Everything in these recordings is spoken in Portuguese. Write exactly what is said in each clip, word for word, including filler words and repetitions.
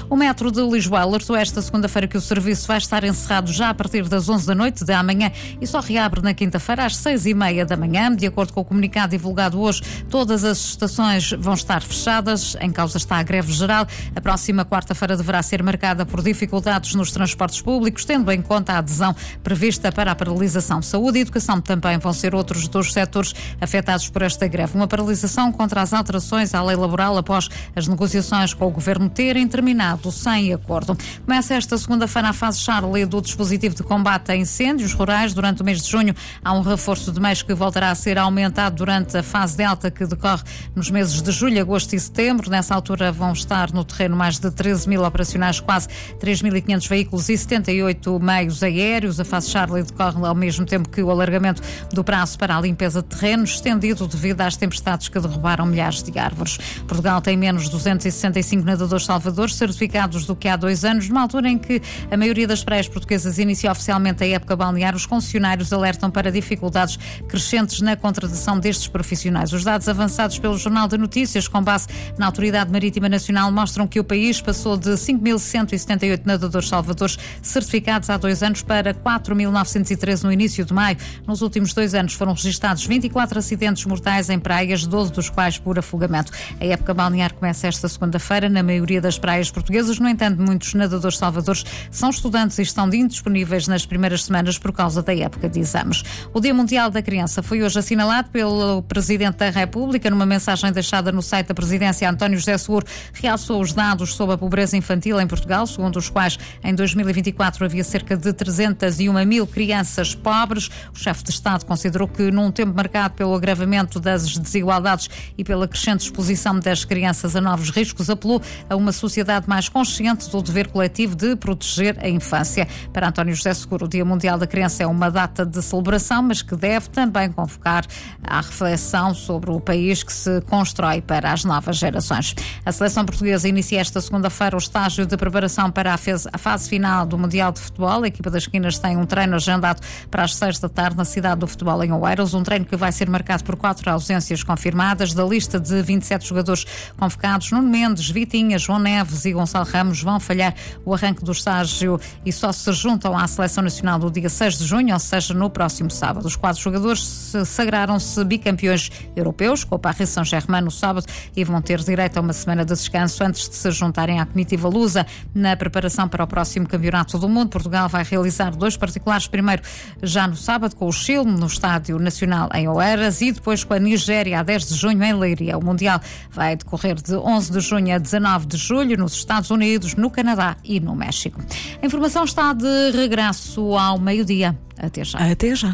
O metro de Lisboa alertou esta segunda-feira que o serviço vai estar encerrado já a partir das onze da noite de amanhã e só reabre na quinta-feira às seis e meia da manhã. De acordo com o comunicado divulgado hoje, todas as estações vão estar fechadas. Em causa está a greve geral. A próxima quarta-feira deverá ser marcada por dificuldades nos transportes públicos, tendo em conta a adesão prevista para a paralisação. Saúde e educação também vão ser outros dos setores afetados por esta greve. Uma paralisação contra as alterações à lei laboral após as negociações com o governo terem terminado sem acordo. Começa esta segunda-feira a fase Charlie do dispositivo de combate a incêndios rurais. Durante o mês de junho há um reforço de meios que voltará a ser aumentado durante a fase Delta, que decorre nos meses de julho, agosto e setembro. Nessa altura vão estar no terreno mais de treze mil operacionais, quase três mil e quinhentos veículos e setenta e oito meios aéreos. A fase Charlie decorre ao mesmo tempo que o alargamento do prazo para a limpeza de terrenos, estendido devido às tempestades que derrubaram milhares de árvores. Portugal tem menos duzentos e sessenta e cinco nadadores salvadores certificados do que há dois anos. Numa altura em que a maioria das praias portuguesas inicia oficialmente a época balnear, os concessionários alertam para dificuldades crescentes na contratação destes profissionais. Os dados avançados pelo Jornal de Notícias, com base na Autoridade Marítima Nacional, mostram que o país passou de cinco mil cento e setenta e oito nadadores salvadores certificados há dois anos para quatro mil novecentos e treze no início de maio. Nos últimos dois anos foram registados vinte e quatro acidentes mortais em praias, doze dos quais por afogamento. A época balnear começa esta segunda-feira na maioria das praias portuguesas. No entanto, muitos nadadores salvadores são estudantes e estão indisponíveis nas primeiras semanas por causa da época de exames. O Dia Mundial da Criança foi hoje assinalado pelo Presidente da República. Numa mensagem deixada no site da Presidência, António José Seguro realçou os dados sobre a pobreza infantil em Portugal, segundo os quais em dois mil e vinte e quatro havia cerca de trezentos e uma mil crianças pobres. O chefe de Estado considerou que num tempo marcado pelo agravamento das desigualdades e pela crescente exposição das crianças a novos riscos, apelou a uma sociedade mais consciente do dever coletivo de proteger a infância. Para António José Seguro, o Dia Mundial da Criança é uma data de celebração, mas que deve também convocar à reflexão sobre o país que se constrói para as novas gerações. A seleção portuguesa inicia esta segunda-feira o estágio de preparação para a fase, a fase final do Mundial de Futebol. A equipa das Quinas tem um treino agendado para as seis da tarde na cidade do futebol em Oeiras, um treino que vai ser marcado por quatro ausências confirmadas. Da lista de vinte e sete jogadores convocados, Nuno Mendes, Vitinha, João Neves e Gonçalo Ramos vão falhar o arranque do estágio e só se juntam à seleção nacional do dia seis de junho, ou seja, no próximo sábado. Os quatro jogadores sagraram-se bicampeões europeus com o Paris Saint-Germain no sábado e vão ter direito a uma semana de descanso antes de se juntarem à comitiva lusa. Na preparação para o próximo Campeonato do Mundo, Portugal vai realizar dois particulares, primeiro já no sábado com o Chile no Estádio Nacional em Oeiras e depois com a Nigéria a dez de junho em Leiria. O Mundial vai decorrer de onze de junho a dezanove de julho nos Estados Unidos, no Canadá e no México. A informação está de regresso ao meio-dia. Até já. Até já.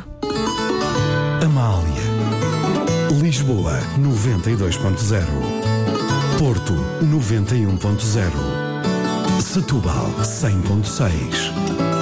Amália. Lisboa noventa e dois ponto zero. Porto noventa e um ponto zero. Setúbal cem ponto seis.